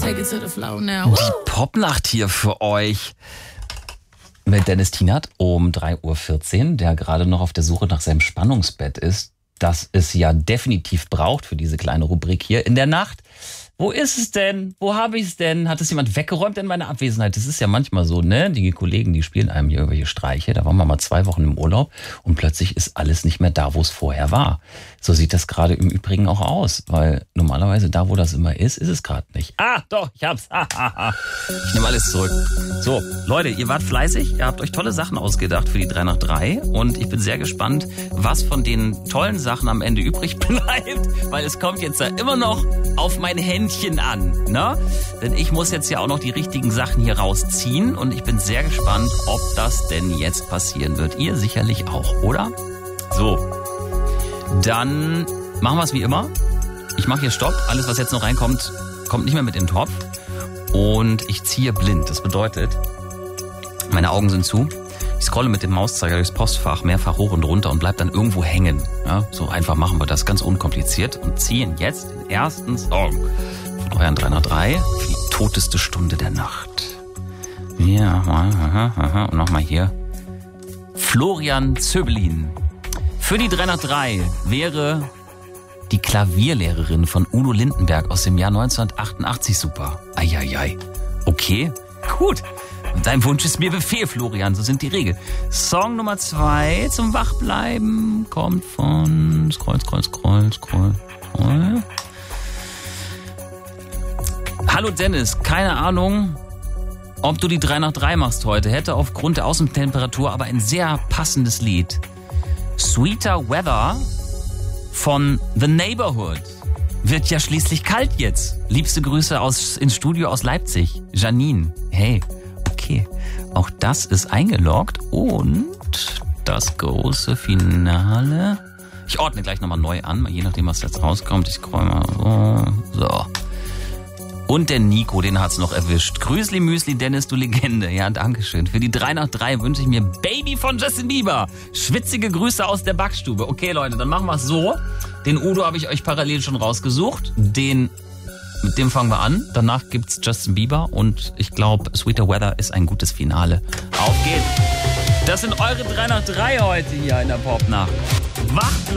Take it to the flow now. Die Popnacht hier für euch mit Dennis Tienert um 3:14 Uhr, der gerade noch auf der Suche nach seinem Spannungsbett ist, das es ja definitiv braucht für diese kleine Rubrik hier in der Nacht. Wo ist es denn? Wo habe ich es denn? Hat es jemand weggeräumt in meiner Abwesenheit? Das ist ja manchmal so, ne? Die Kollegen, die spielen einem hier irgendwelche Streiche. Da waren wir mal 2 Wochen im Urlaub und plötzlich ist alles nicht mehr da, wo es vorher war. So sieht das gerade im Übrigen auch aus, weil normalerweise da, wo das immer ist es gerade nicht. Ah, doch, ich hab's. Ich nehme alles zurück. So, Leute, ihr wart fleißig. Ihr habt euch tolle Sachen ausgedacht für die 3 nach 3 und ich bin sehr gespannt, was von den tollen Sachen am Ende übrig bleibt, weil es kommt jetzt ja immer noch auf mein Handy an, ne? Denn ich muss jetzt ja auch noch die richtigen Sachen hier rausziehen und ich bin sehr gespannt, ob das denn jetzt passieren wird. Ihr sicherlich auch, oder? So, dann machen wir es wie immer. Ich mache hier Stopp. Alles, was jetzt noch reinkommt, kommt nicht mehr mit in den Topf. Und ich ziehe blind. Das bedeutet, meine Augen sind zu. Ich scrolle mit dem Mauszeiger durchs Postfach mehrfach hoch und runter und bleib dann irgendwo hängen. Ja, so einfach machen wir das, ganz unkompliziert. Und ziehen jetzt den ersten Song von euren 3 nach 3 für die toteste Stunde der Nacht. Ja, und nochmal hier. Florian Zöbelin. Für die 3 nach 3 wäre die Klavierlehrerin von Udo Lindenberg aus dem Jahr 1988 super. Eieiei. Okay, gut. Dein Wunsch ist mir Befehl, Florian, so sind die Regeln. Song Nummer 2 zum Wachbleiben kommt von Scroll. Hallo Dennis, keine Ahnung, ob du die 3 nach 3 machst heute. Hätte aufgrund der Außentemperatur aber ein sehr passendes Lied. Sweeter Weather von The Neighborhood. Wird ja schließlich kalt jetzt. Liebste Grüße ins Studio aus Leipzig. Janine, hey. Okay, auch das ist eingeloggt und das große Finale. Ich ordne gleich nochmal neu an, je nachdem, was jetzt rauskommt. Ich scroll mal so. Und der Nico, den hat's noch erwischt. Grüßli Müsli, Dennis, du Legende. Ja, dankeschön. Für die 3 nach 3 wünsche ich mir Baby von Justin Bieber. Schwitzige Grüße aus der Backstube. Okay, Leute, dann machen wir es so. Den Udo habe ich euch parallel schon rausgesucht. Mit dem fangen wir an. Danach gibt's Justin Bieber und ich glaube, Sweeter Weather ist ein gutes Finale. Auf geht's! Das sind eure 3 nach 3 heute hier in der Popnacht. Wach bleiben!